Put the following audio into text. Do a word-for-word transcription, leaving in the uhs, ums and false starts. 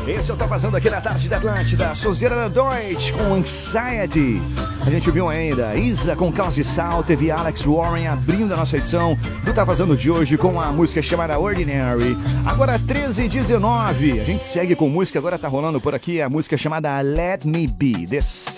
Esse eu tô passando aqui na tarde da Atlântida, Sonzeira da Deutsch com Anxiety. A gente viu ainda Isa com Caos de Sal, teve Alex Warren abrindo a nossa edição do Tá Vazando de hoje com a música chamada Ordinary. Agora treze e dezenove, a gente segue com música, agora tá rolando por aqui a música chamada Let Me Be.